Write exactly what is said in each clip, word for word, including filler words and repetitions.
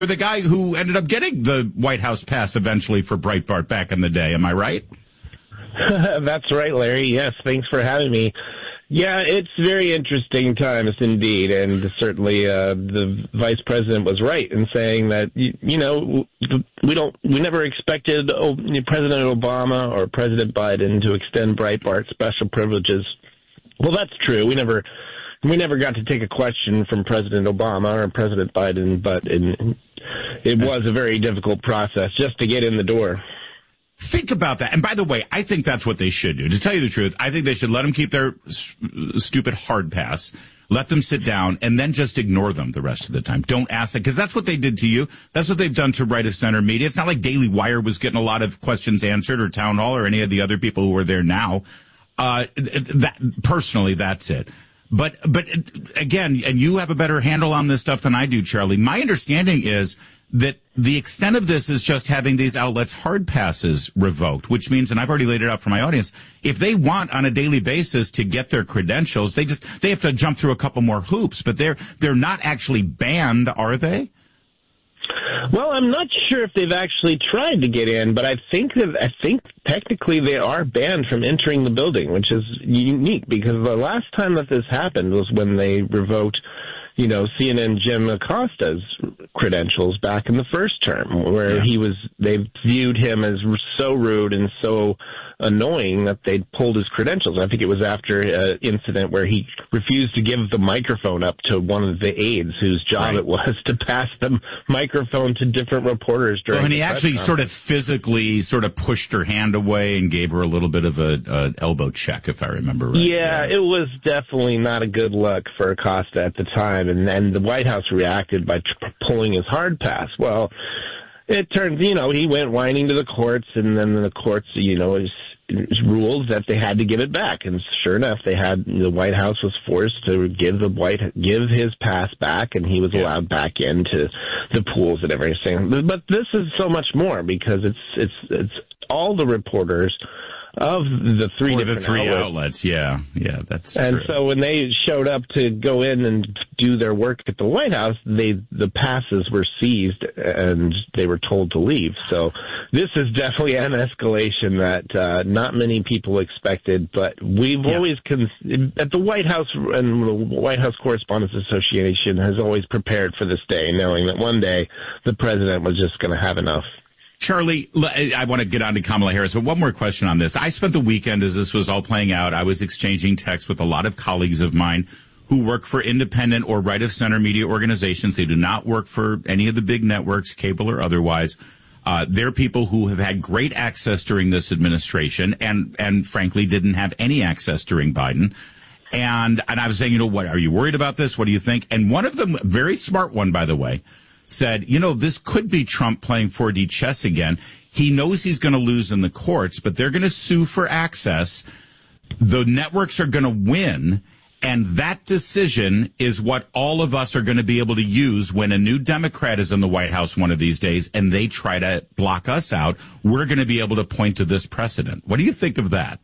the guy who ended up getting the White House pass eventually for Breitbart back in the day. Am I right? That's right, Larry. Yes, thanks for having me. Yeah, it's very interesting times indeed, and certainly uh, the vice president was right in saying that, you, you know, we don't, we never expected oh, President Obama or President Biden to extend Breitbart special privileges. Well, that's true. We never, we never got to take a question from President Obama or President Biden, but in, it was a very difficult process just to get in the door. Think about that. And by the way, I think that's what they should do. To tell you the truth, I think they should let them keep their s- stupid hard pass, let them sit down, and then just ignore them the rest of the time. Don't ask them, because that's what they did to you. That's what they've done to right of center media. It's not like Daily Wire was getting a lot of questions answered, or Town Hall, or any of the other people who are there now. Uh, that, personally, that's it. But, but again, and you have a better handle on this stuff than I do, Charlie. My understanding is that the extent of this is just having these outlets' hard passes revoked, which means, and I've already laid it out for my audience, if they want on a daily basis to get their credentials, they just, they have to jump through a couple more hoops, but they're, they're not actually banned, are they? Well, I'm not sure if they've actually tried to get in, but I think that I think technically they are banned from entering the building, which is unique because the last time that this happened was when they revoked, you know, C N N Jim Acosta's credentials back in the first term, where yeah. he was, they viewed him as so rude and so annoying that they'd pulled his credentials. I think it was after an incident where he refused to give the microphone up to one of the aides whose job right. it was to pass the microphone to different reporters during well, and he the actually conference. sort of physically sort of pushed her hand away and gave her a little bit of a, a elbow check, if I remember right. Yeah, yeah, it was definitely not a good look for Acosta at the time, and then the White House reacted by tr- pulling his hard pass. Well, it turns, you know, he went whining to the courts, and then the courts, you know, is ruled that they had to give it back, and sure enough, they had the White House was forced to give the White give his pass back, and he was yeah. allowed back into the pools and everything. But this is so much more because it's it's it's all the reporters of the three For different the three outlets. outlets. Yeah, yeah, that's and true. So when they showed up to go in and do their work at the White House, they the passes were seized and they were told to leave. So this is definitely an escalation that uh, not many people expected, but we've yeah. always con- at the White House and the White House Correspondents Association has always prepared for this day, knowing that one day the president was just going to have enough. Charlie, I want to get on to Kamala Harris, but one more question on this. I spent the weekend as this was all playing out. I was exchanging texts with a lot of colleagues of mine who work for independent or right-of-center media organizations. They do not work for any of the big networks, cable or otherwise. Uh, they're people who have had great access during this administration and, and frankly, didn't have any access during Biden. And, and I was saying, you know, what, are you worried about this? What do you think? And one of them, very smart one, by the way, said, you know, this could be Trump playing four D chess again. He knows he's going to lose in the courts, but they're going to sue for access. The networks are going to win. And that decision is what all of us are going to be able to use when a new Democrat is in the White House one of these days and they try to block us out. We're going to be able to point to this precedent. What do you think of that?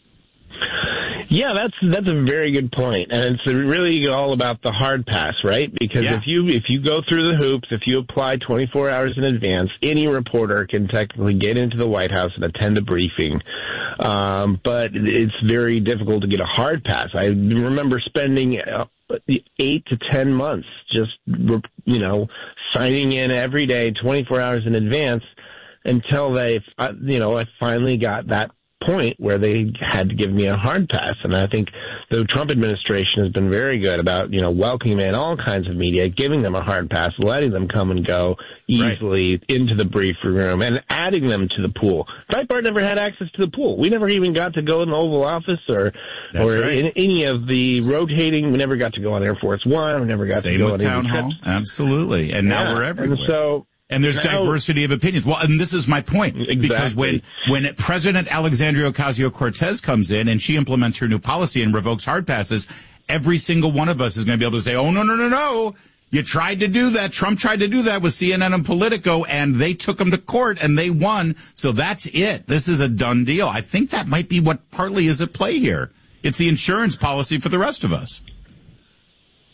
Yeah, that's that's a very good point, and it's really all about the hard pass, right? Because yeah. if you if you go through the hoops, if you apply twenty-four hours in advance, any reporter can technically get into the White House and attend a briefing. Um, but it's very difficult to get a hard pass. I remember spending eight to ten months just you know signing in every day, twenty-four hours in advance, until they you know I finally got that point where they had to give me a hard pass. And I think the Trump administration has been very good about, you know, welcoming in all kinds of media, giving them a hard pass, letting them come and go easily right. into the briefing room and adding them to the pool. Breitbart never had access to the pool. We never even got to go in the Oval Office or That's or right. in any of the rotating. We never got to go on Air Force One. We never got Same to go with on Town Hall. Absolutely. And yeah. now we're everywhere. And so And there's now, diversity of opinions. Well, and this is my point. Exactly. Because when, when President Alexandria Ocasio-Cortez comes in and she implements her new policy and revokes hard passes, every single one of us is going to be able to say, oh, no, no, no, no. You tried to do that. Trump tried to do that with C N N and Politico, and they took him to court, and they won. So that's it. This is a done deal. I think that might be what partly is at play here. It's the insurance policy for the rest of us.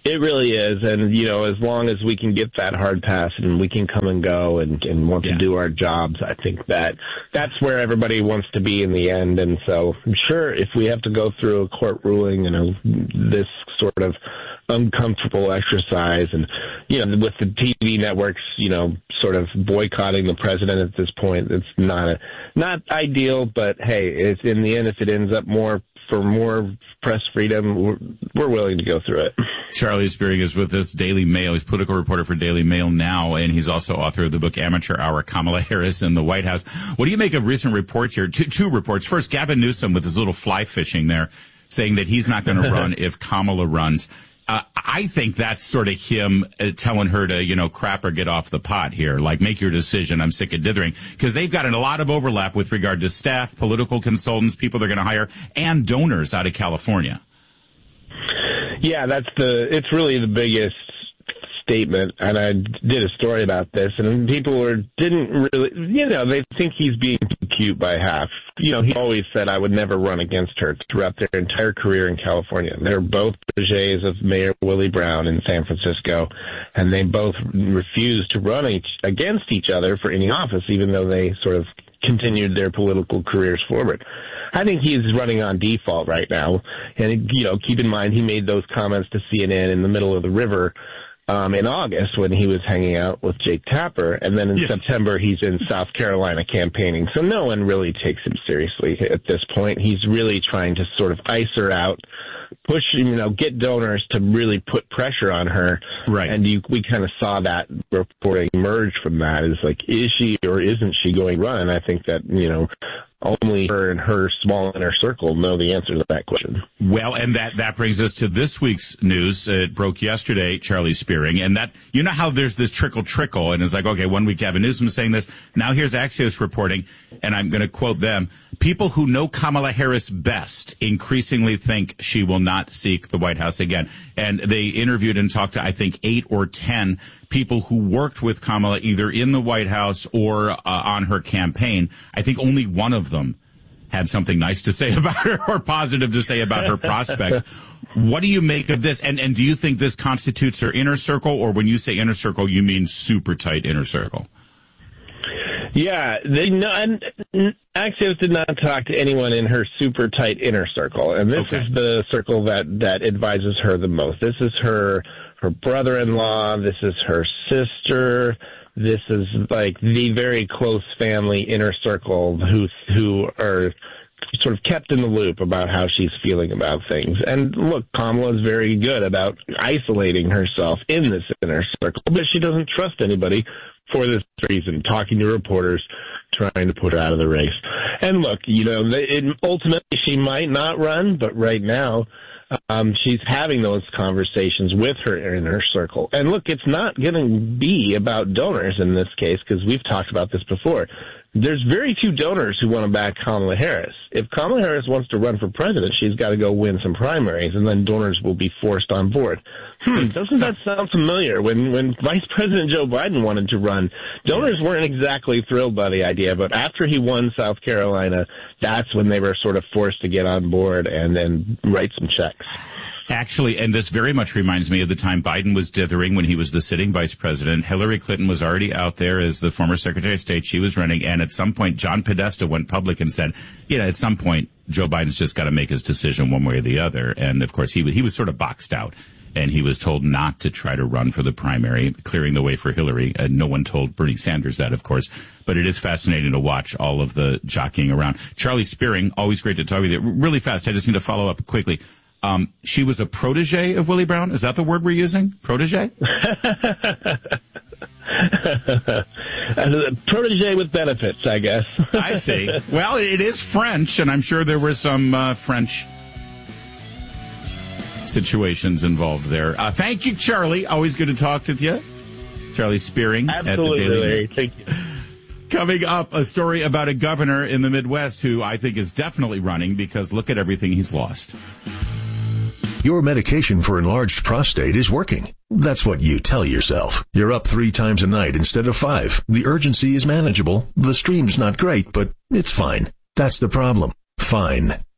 It really is. And, you know, as long as we can get that hard pass and we can come and go and, and want yeah. to do our jobs, I think that that's where everybody wants to be in the end. And so I'm sure if we have to go through a court ruling and a, this sort of uncomfortable exercise and, you know, with the T V networks, you know, sort of boycotting the president at this point, it's not a, not ideal, but hey, it's in the end, if it ends up more for more press freedom, we're, we're willing to go through it. Charlie Spiering is with us, Daily Mail. He's political reporter for Daily Mail now, and he's also author of the book Amateur Hour, Kamala Harris in the White House. What do you make of recent reports here? Two, two reports. First, Gavin Newsom with his little fly fishing there, saying that he's not going to run if Kamala runs. Uh, I think that's sort of him uh, telling her to, you know, crap or get off the pot here. Like, make your decision. I'm sick of dithering. Because they've got a lot of overlap with regard to staff, political consultants, people they're going to hire, and donors out of California. Yeah, that's the, it's really the biggest statement, and I did a story about this, and people were, didn't really, you know, they think he's being too cute by half. You know, he always said, I would never run against her throughout their entire career in California. They're both proteges of Mayor Willie Brown in San Francisco, and they both refused to run each, against each other for any office, even though they sort of continued their political careers forward. I think he's running on default right now, and, you know, keep in mind he made those comments to C N N in the middle of the river Um, in August when he was hanging out with Jake Tapper, and then in yes. September he's in South Carolina campaigning. So no one really takes him seriously at this point. He's really trying to sort of ice her out, push, you know, get donors to really put pressure on her. Right. And you, we kind of saw that reporting emerge from that. Is like, is she or isn't she going to run? I think that, you know, only her and her small inner circle know the answer to that question. Well, and that, that brings us to this week's news. It broke yesterday, Charlie Spiering, and that, you know how there's this trickle trickle, and it's like, okay, one week Gavin Newsom saying this, now here's Axios reporting, and I'm going to quote them. People who know Kamala Harris best increasingly think she will not seek the White House again. And they interviewed and talked to, I think, eight or ten people who worked with Kamala either in the White House or uh, on her campaign. I think only one of them had something nice to say about her or positive to say about her prospects. What do you make of this? And, and do you think this constitutes her inner circle, or when you say inner circle, you mean super tight inner circle? Yeah, they no, and Axios did not talk to anyone in her super tight inner circle, and this okay. is the circle that, that advises her the most. This is her her brother-in-law, this is her sister, this is like the very close family inner circle who who are sort of kept in the loop about how she's feeling about things. And look, Kamala is very good about isolating herself in this inner circle, but she doesn't trust anybody for this reason, talking to reporters, trying to put her out of the race. And look, you know, it, ultimately she might not run, but right now um, she's having those conversations with her inner circle. And look, it's not going to be about donors in this case, because we've talked about this before. There's very few donors who want to back Kamala Harris. If Kamala Harris wants to run for president, she's got to go win some primaries, and then donors will be forced on board. Hmm, doesn't that sound familiar? When when Vice President Joe Biden wanted to run, donors yes. weren't exactly thrilled by the idea, but after he won South Carolina, that's when they were sort of forced to get on board and then write some checks. Actually, and this very much reminds me of the time Biden was dithering when he was the sitting vice president. Hillary Clinton was already out there as the former Secretary of State. She was running, and at some point, John Podesta went public and said, you know, at some point, Joe Biden's just got to make his decision one way or the other. And, of course, he was, he was sort of boxed out, and he was told not to try to run for the primary, clearing the way for Hillary. And no one told Bernie Sanders that, of course. But it is fascinating to watch all of the jockeying around. Charlie Spiering, always great to talk with you. Really fast, I just need to follow up quickly. Um, she was a protege of Willie Brown. Is that the word we're using? Protege? Protege with benefits, I guess. I see. Well, it is French, and I'm sure there were some uh, French situations involved there. Uh, thank you, Charlie. Always good to talk with you. Charlie Spiering. Absolutely, at the Daily Larry. Thank you. Coming up, a story about a governor in the Midwest who I think is definitely running because look at everything he's lost. Your medication for enlarged prostate is working. That's what you tell yourself. You're up three times a night instead of five. The urgency is manageable. The stream's not great, but it's fine. That's the problem. Fine.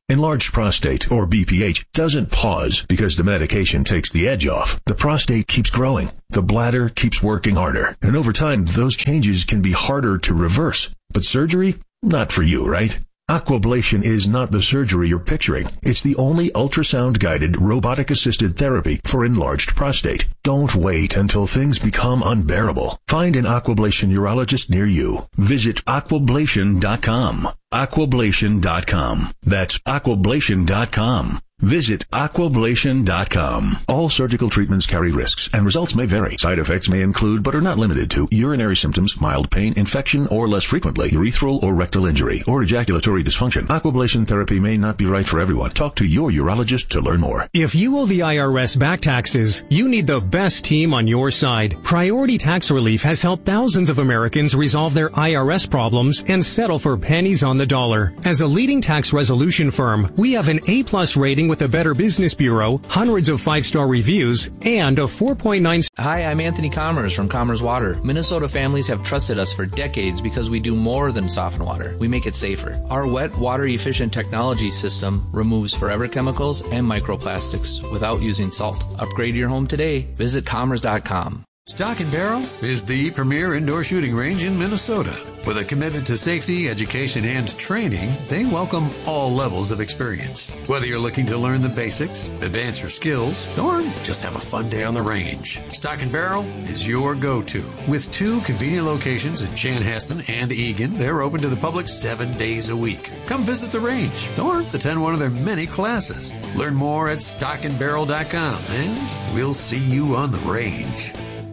Enlarged prostate, or B P H, doesn't pause because the medication takes the edge off. The prostate keeps growing. The bladder keeps working harder. And over time, those changes can be harder to reverse. But surgery? Not for you, right? Aquablation is not the surgery you're picturing. It's the only ultrasound-guided, robotic-assisted therapy for enlarged prostate. Don't wait until things become unbearable. Find an Aquablation urologist near you. Visit aquablation dot com. aquablation dot com. That's aquablation dot com. Visit aquablation dot com. All surgical treatments carry risks, and results may vary. Side effects may include, but are not limited to, urinary symptoms, mild pain, infection, or less frequently, urethral or rectal injury, or ejaculatory dysfunction. Aquablation therapy may not be right for everyone. Talk to your urologist to learn more. If you owe the I R S back taxes, you need the best team on your side. Priority Tax Relief has helped thousands of Americans resolve their I R S problems and settle for pennies on the dollar. As a leading tax resolution firm, we have an A-plus rating with the Better Business Bureau, hundreds of five-star reviews, and a four point nine... Hi, I'm Anthony Commerce from Commerce Water. Minnesota families have trusted us for decades because we do more than soften water. We make it safer. Our wet, water-efficient technology system removes forever chemicals and microplastics without using salt. Upgrade your home today. Visit commerce dot com. Stock and Barrel is the premier indoor shooting range in Minnesota. With a commitment to safety, education, and training, they welcome all levels of experience. Whether you're looking to learn the basics, advance your skills, or just have a fun day on the range, Stock and Barrel is your go-to. With two convenient locations in Chanhassen and Eagan, they're open to the public seven days a week. Come visit the range or attend one of their many classes. Learn more at stock and barrel dot com, and we'll see you on the range.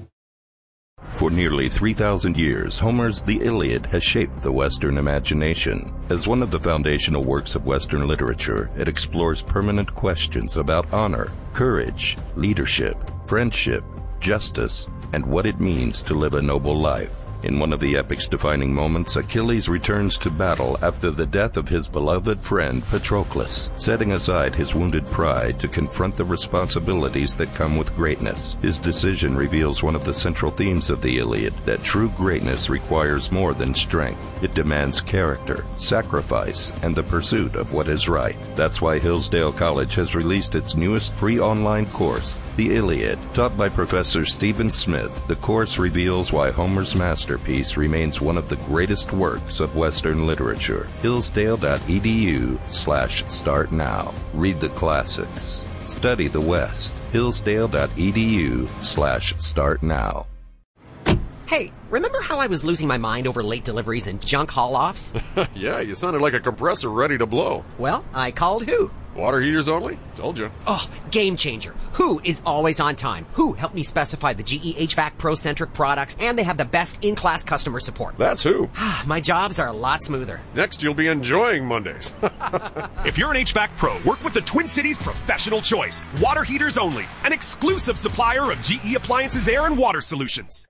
For nearly three thousand years, Homer's The Iliad has shaped the Western imagination. As one of the foundational works of Western literature, it explores permanent questions about honor, courage, leadership, friendship, justice, and what it means to live a noble life. In one of the epic's defining moments, Achilles returns to battle after the death of his beloved friend Patroclus, setting aside his wounded pride to confront the responsibilities that come with greatness. His decision reveals one of the central themes of the Iliad, that true greatness requires more than strength. It demands character, sacrifice, and the pursuit of what is right. That's why Hillsdale College has released its newest free online course, The Iliad. Taught by Professor Stephen Smith, the course reveals why Homer's master Masterpiece remains one of the greatest works of Western literature. Hillsdale.edu slash start now. Read the classics. Study the West. Hillsdale.edu slash start now. Hey, remember how I was losing my mind over late deliveries and junk haul-offs? Yeah, you sounded like a compressor ready to blow. Well, I called who? Water heaters only? Told you. Oh, game changer. Who is always on time? Who helped me specify the G E H V A C Pro-centric products, and they have the best in-class customer support. That's who. My jobs are a lot smoother. Next, you'll be enjoying Mondays. If you're an H V A C Pro, work with the Twin Cities Professional Choice. Water heaters only. An exclusive supplier of G E Appliances Air and Water Solutions.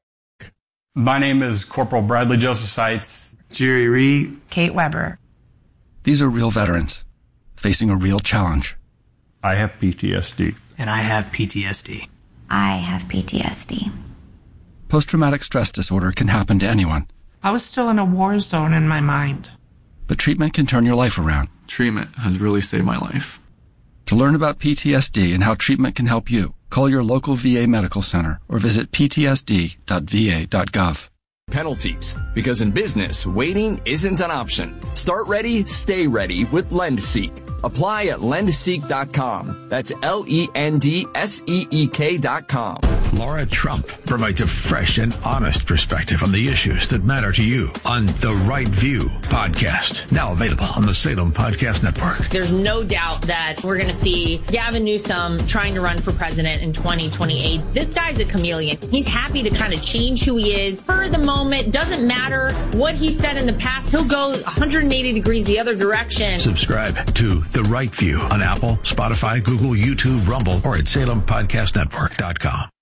My name is Corporal Bradley Joseph Seitz. Jerry Reed. Kate Weber. These are real veterans facing a real challenge. I have P T S D. And I have P T S D. I have P T S D. Post-traumatic stress disorder can happen to anyone. I was still in a war zone in my mind. But treatment can turn your life around. Treatment has really saved my life. To learn about P T S D and how treatment can help you, call your local V A medical center or visit p t s d dot v a dot gov. Penalties. Because in business, waiting isn't an option. Start ready, stay ready with LendSeek. Apply at lend seek dot com. That's L E N D S E E K dot com. Laura Trump provides a fresh and honest perspective on the issues that matter to you on The Right View podcast. Now available on the Salem Podcast Network. There's no doubt that we're going to see Gavin Newsom trying to run for president in twenty twenty-eight. This guy's a chameleon. He's happy to kind of change who he is for the moment. Doesn't matter what he said in the past. He'll go one hundred eighty degrees the other direction. Subscribe to The Right View on Apple, Spotify, Google, YouTube, Rumble, or at salem podcast network dot com.